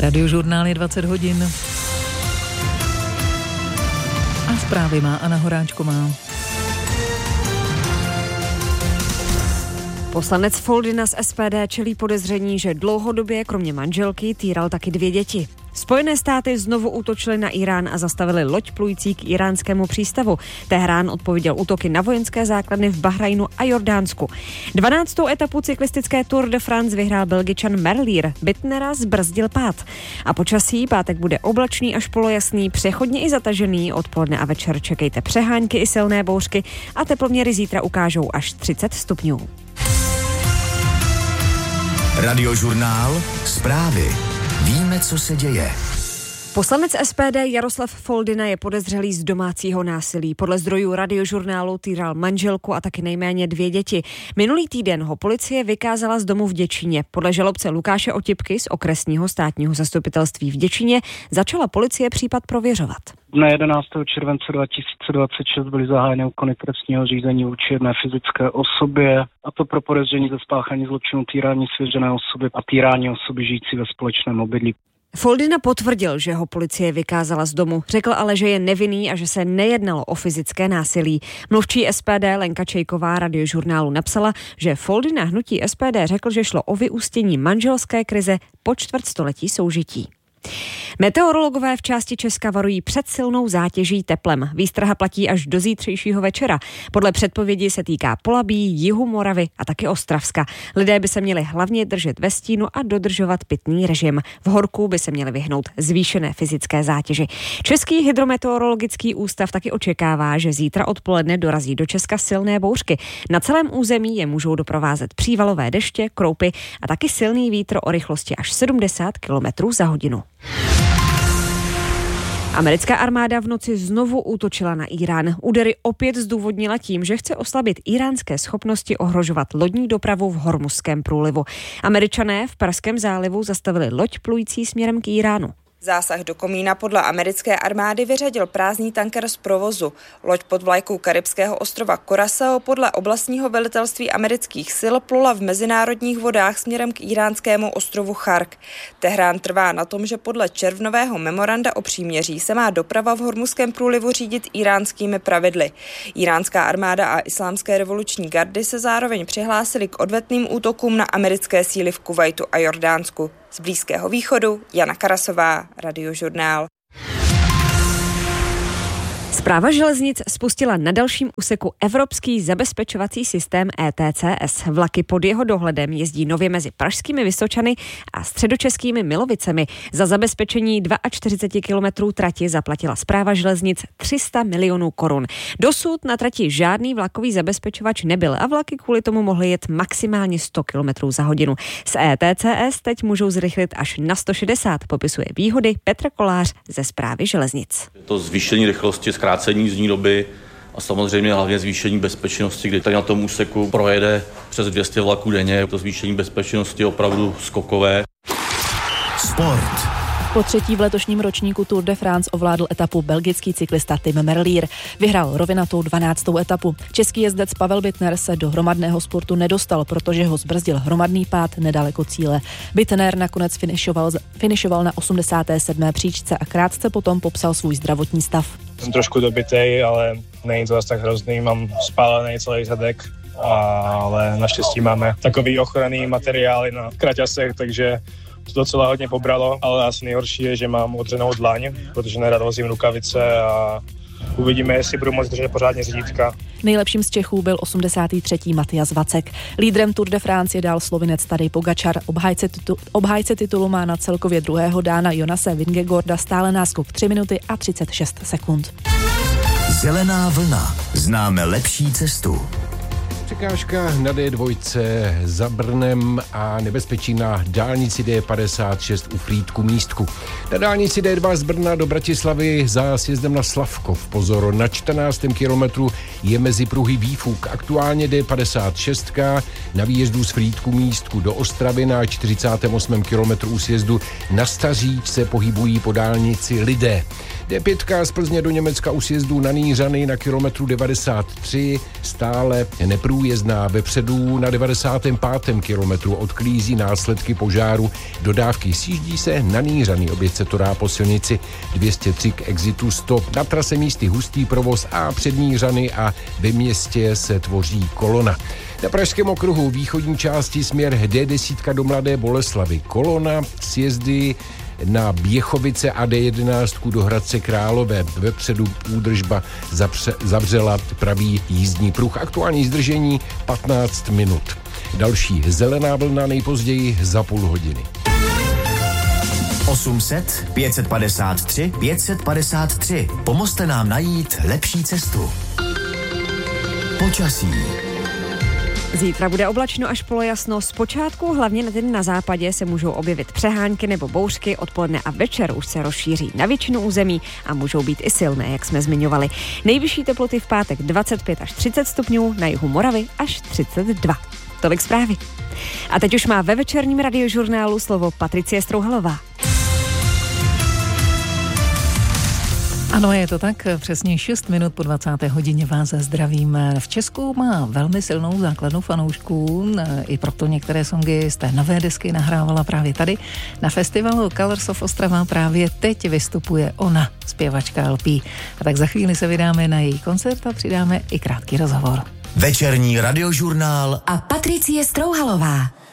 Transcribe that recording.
Radiožurnál je 20 hodin. A zprávy má Anna Horáčková. Poslanec Foldyna z SPD čelí podezření, že dlouhodobě kromě manželky týral taky 2 děti. Spojené státy znovu útočily na Irán a zastavili loď plující k iránskému přístavu. Teherán odpověděl útoky na vojenské základny v Bahrajnu a Jordánsku. 12. etapu cyklistické Tour de France vyhrál Belgičan Merlier. Bittnera zbrzdil pád. A počasí pátek bude oblačný až polojasný, přechodně i zatažený. Odpoledne a večer čekejte přehánky i silné bouřky a teploměry zítra ukážou až 30 stupňů. Radiožurnál, zprávy. Víme, co se děje. Poslanec SPD Jaroslav Foldyna je podezřelý z domácího násilí. Podle zdrojů Radiožurnálu týral manželku a taky nejméně 2 děti. Minulý týden ho policie vykázala z domu v Děčíně. Podle žalobce Lukáše Otipky z okresního státního zastupitelství v Děčíně začala policie případ prověřovat. Dne 11. července 2026 byly zahájeny úkony trestního řízení vůči jedné fyzické osobě, a to pro podezření ze spáchání zločinu týrání svěřené osoby a týrání osoby žijící ve společném obydlí. Foldyna potvrdil, že ho policie vykázala z domu. Řekl ale, že je nevinný a že se nejednalo o fyzické násilí. Mluvčí SPD Lenka Čejková Radiožurnálu napsala, že Foldyna hnutí SPD řekl, že šlo o vyústění manželské krize po čtvrtstoletí soužití. Meteorologové v části Česka varují před silnou zátěží teplem. Výstraha platí až do zítřejšího večera. Podle předpovědi se týká Polabí, jihu Moravy a taky Ostravska. Lidé by se měli hlavně držet ve stínu a dodržovat pitný režim. V horku by se měli vyhnout zvýšené fyzické zátěži. Český hydrometeorologický ústav taky očekává, že zítra odpoledne dorazí do Česka silné bouřky. Na celém území je můžou doprovázet přívalové deště, kroupy a taky silný vítr o rychlosti až 70 km za hodinu. Americká armáda v noci znovu útočila na Irán. Údery opět zdůvodnila tím, že chce oslabit iránské schopnosti ohrožovat lodní dopravu v Hormuzském průlivu. Američané v Perském zálivu zastavili loď plující směrem k Iránu. Zásah do komína podle americké armády vyřadil prázdný tanker z provozu. Loď pod vlajkou karibského ostrova Curaçao podle oblastního velitelství amerických sil plula v mezinárodních vodách směrem k iránskému ostrovu Chark. Teherán trvá na tom, že podle červnového memoranda o příměří se má doprava v Hormuzském průlivu řídit iránskými pravidly. Iránská armáda a islámské revoluční gardy se zároveň přihlásily k odvetným útokům na americké síly v Kuvajtu a Jordánsku. Z Blízkého východu Jana Karasová, Radiožurnál. Správa železnic spustila na dalším úseku evropský zabezpečovací systém ETCS. Vlaky pod jeho dohledem jezdí nově mezi pražskými Vysočany a středočeskými Milovicemi. Za zabezpečení 42 kilometrů trati zaplatila správa železnic 300 milionů korun. Dosud na trati žádný vlakový zabezpečovač nebyl a vlaky kvůli tomu mohly jet maximálně 100 kilometrů za hodinu. S ETCS teď můžou zrychlit až na 160, popisuje výhody Petr Kolář ze správy železnic. To zvýšení rychlosti, zkrácení jízdní doby a samozřejmě hlavně zvýšení bezpečnosti, kdy tady na tom úseku projede přes 200 vlaků denně. To zvýšení bezpečnosti je opravdu skokové. Sport. Po 3. v letošním ročníku Tour de France ovládl etapu belgický cyklista Tim Merlier. Vyhrál rovinatou 12. etapu. Český jezdec Pavel Bittner se do hromadného sportu nedostal, protože ho zbrzdil hromadný pád nedaleko cíle. Bittner nakonec finišoval na 87. příčce a krátce potom popsal svůj zdravotní stav. Jsem trošku dobitej, ale není to zase tak hrozný, mám spálený celý zadek, ale naštěstí máme takový ochranný materiály na kraťasech, takže to docela hodně pobralo, ale asi nejhorší je, že mám odřenou dlaň, protože nerad vozím rukavice a uvidíme, jestli budu moct držet pořádně řídítka. Nejlepším z Čechů byl 83. Matyas Vacek. Lídrem Tour de France je dál Slovinec Tadej Pogačar. Obhájce titulu má na celkově druhého dána Jonase Vingegaarda stále náskok 3 minuty a 36 sekund. Zelená vlna. Známe lepší cestu. Překážka na D2 za Brnem a nebezpečí na dálnici D56 u Frýdku Místku. Na dálnici D2 z Brna do Bratislavy za sjezdem na Slavkov. Pozor, na 14. kilometru je mezi pruhy výfuk. Aktuálně D56 na výjezdu z Frýdku Místku do Ostravy na 48. kilometru u sjezdu na Staříč se pohybují po dálnici lidé. D5 z Plzně do Německa u sjezdu na Nýřany na kilometru 93 stále neprůjezdná. Vepředu na 95. kilometru odklízí následky požáru dodávky. Sjíždí se na Nýřany, oběť se to dá po silnici 203 k exitu 100. Na trase místy hustý provoz a před Nýřany a ve městě se tvoří kolona. Na Pražském okruhu východní části směr D10 do Mladé Boleslavi. Kolona, sjezdy na Běchovice a D11 do Hradce Králové. Vepředu údržba zavřela pravý jízdní pruh. Aktuální zdržení 15 minut. Další zelená vlna nejpozději za půl hodiny. 800 553 553. Pomozte nám najít lepší cestu. Počasí. Zítra bude oblačno až polojasno. Zpočátku hlavně na západě se můžou objevit přehánky nebo bouřky, odpoledne a večer už se rozšíří na většinu území a můžou být i silné, jak jsme zmiňovali. Nejvyšší teploty v pátek 25 až 30 stupňů, na jihu Moravy až 32. Tolik zprávy. A teď už má ve večerním radiožurnálu slovo Patricie Strouhalová. Ano, je to tak, přesně 6 minut po 20. hodině vás zdravím. V Česku má velmi silnou základnu fanoušků, i proto některé songy z té nové desky nahrávala právě tady. Na festivalu Colors of Ostrava právě teď vystupuje ona, zpěvačka LP. A tak za chvíli se vydáme na její koncert a přidáme i krátký rozhovor. Večerní radiožurnál a Patricie Strouhalová.